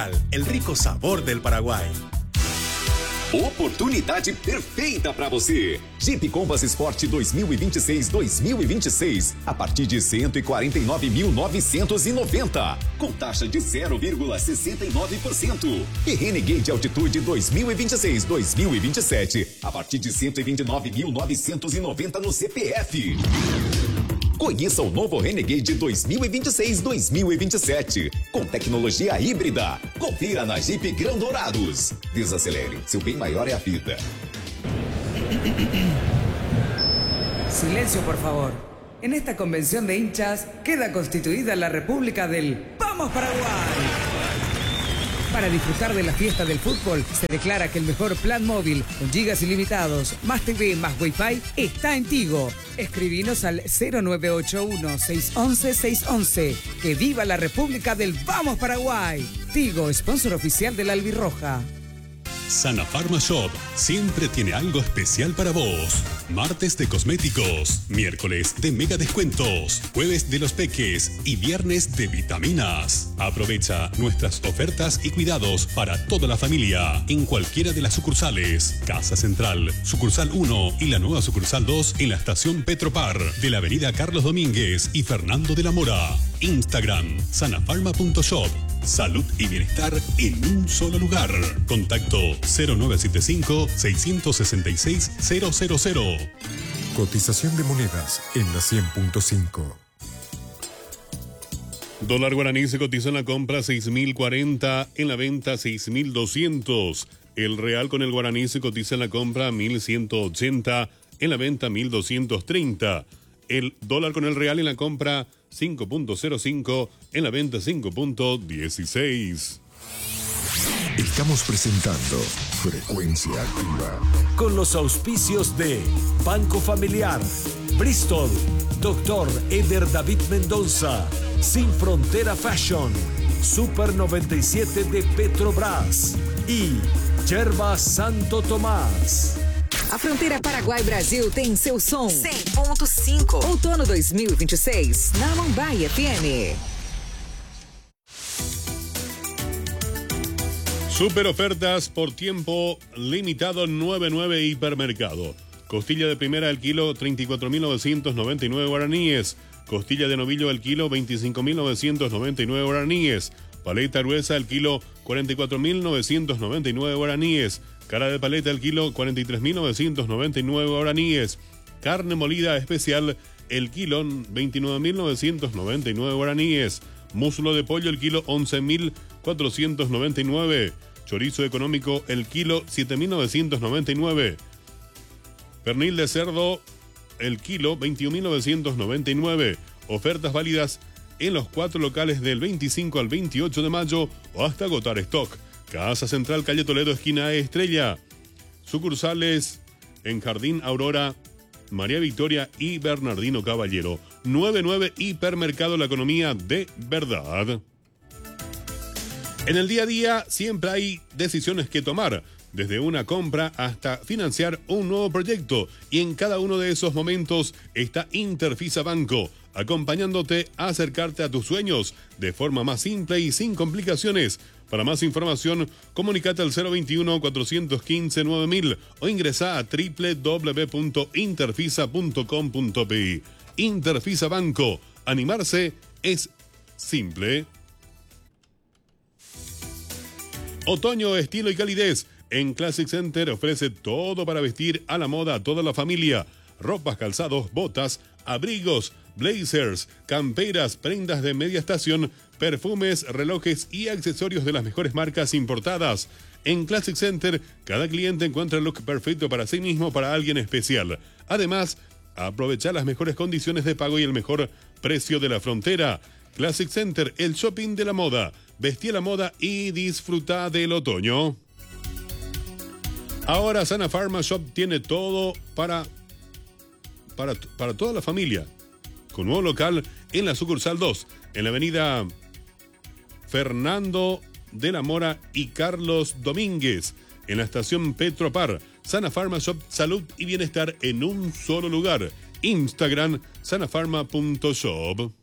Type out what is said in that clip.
El rico sabor del Paraguay. Oportunidade perfeita para você. Jeep Compass Sport 2026 a partir de 149.990, com taxa de 0,69%. E Renegade Altitude 2026-2027 a partir de 129.990 no CPF. Conheça o novo Renegade 2026-2027, com tecnologia híbrida. Confira na Jeep Grão Dourados. Desacelere, seu bem maior é a vida. Silencio, por favor. En esta convención de hinchas queda constituida la República del ¡Vamos Paraguay! Para disfrutar de la fiesta del fútbol, se declara que el mejor plan móvil, con gigas ilimitados, más TV, más Wi-Fi, está en Tigo. Escribinos al 0981-611-611. ¡Que viva la República del Vamos Paraguay! Tigo, sponsor oficial de la Albirroja. Sana Pharma Shop siempre tiene algo especial para vos. Martes de cosméticos, miércoles de mega descuentos, jueves de los peques y viernes de vitaminas. Aprovecha nuestras ofertas y cuidados para toda la familia en cualquiera de las sucursales. Casa Central, sucursal 1 y la nueva sucursal 2 en la estación Petropar de la avenida Carlos Domínguez y Fernando de la Mora. Instagram, sanafarma.shop. Salud y bienestar en un solo lugar. Contacto 0975-666-000. Cotización de monedas en la 100.5. Dólar guaraní se cotiza en la compra 6.040, en la venta 6.200. El real con el guaraní se cotiza en la compra 1.180, en la venta 1.230. El dólar con el real en la compra 5.05, en la venta 5.16. Estamos presentando Frecuencia Activa. Con los auspicios de Banco Familiar, Bristol, Dr. Eder David Mendoza, Sin Frontera Fashion, Super 97 de Petrobras y Yerba Santo Tomás. A fronteira Paraguai-Brasil tem seu som 100.5. Outono 2026, na Mumbai FM. Super ofertas por tiempo limitado 99 Hipermercado. Costilla de primera al kilo 34.999 guaraníes. Costilla de novillo al kilo 25.999 guaraníes. Paleta gruesa al kilo 44.999 guaraníes. Cara de paleta al kilo 43.999 guaraníes. Carne molida especial el kilo 29.999 guaraníes. Muslo de pollo el kilo 11.499. Chorizo económico el kilo 7.999. Pernil de cerdo el kilo 21.999. Ofertas válidas en los 4 locales del 25 al 28 de mayo o hasta agotar stock. Casa Central, calle Toledo, esquina Estrella. Sucursales en Jardín Aurora, María Victoria y Bernardino Caballero. 99 Hipermercado, la economía de verdad. En el día a día siempre hay decisiones que tomar, desde una compra hasta financiar un nuevo proyecto. Y en cada uno de esos momentos está Interfisa Banco, acompañándote a acercarte a tus sueños de forma más simple y sin complicaciones. Para más información, comunicate al 021-415-9000 o ingresa a www.interfisa.com.pi. Interfisa Banco. Animarse es simple. Otoño, estilo y calidez. En Classic Center ofrece todo para vestir a la moda a toda la familia. Ropas, calzados, botas, abrigos, blazers, camperas, prendas de media estación, perfumes, relojes y accesorios de las mejores marcas importadas. En Classic Center, cada cliente encuentra el look perfecto para sí mismo o para alguien especial. Además, aprovecha las mejores condiciones de pago y el mejor precio de la frontera. Classic Center, el shopping de la moda. Vestí a la moda y disfruta del otoño. Ahora Sana Pharma Shop tiene todo para toda la familia. Con nuevo local en la sucursal 2, en la avenida Fernando de la Mora y Carlos Domínguez, en la estación Petropar. Sana Pharma Shop, salud y bienestar en un solo lugar. Instagram, sanafarma.shop.